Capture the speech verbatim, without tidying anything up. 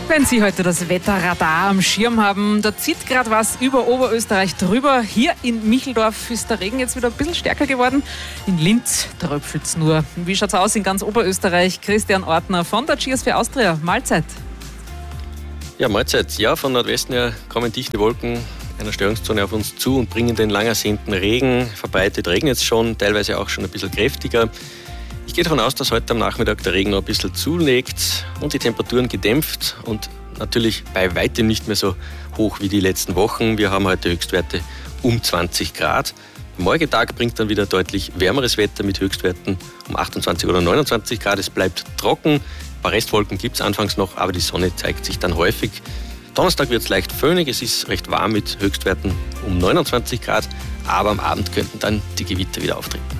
Wenn Sie heute das Wetterradar am Schirm haben, da zieht gerade was über Oberösterreich drüber. Hier in Micheldorf ist der Regen jetzt wieder ein bisschen stärker geworden. In Linz tröpfelt es nur. Wie schaut es aus in ganz Oberösterreich? Christian Ortner von der Cheers für Austria. Mahlzeit. Ja, Mahlzeit. Ja, von Nordwesten her kommen dichte Wolken einer Störungszone auf uns zu und bringen den lang ersehnten Regen. Verbreitet regnet es schon, teilweise auch schon ein bisschen kräftiger. Ich gehe davon aus, dass heute am Nachmittag der Regen noch ein bisschen zulegt und die Temperaturen gedämpft und natürlich bei weitem nicht mehr so hoch wie die letzten Wochen. Wir haben heute Höchstwerte um zwanzig Grad. Morgen Tag bringt dann wieder deutlich wärmeres Wetter mit Höchstwerten um achtundzwanzig oder neunundzwanzig Grad. Es bleibt trocken. Ein paar Restwolken gibt es anfangs noch, aber die Sonne zeigt sich dann häufig. Donnerstag wird es leicht föhnig. Es ist recht warm mit Höchstwerten um neunundzwanzig Grad, aber am Abend könnten dann die Gewitter wieder auftreten.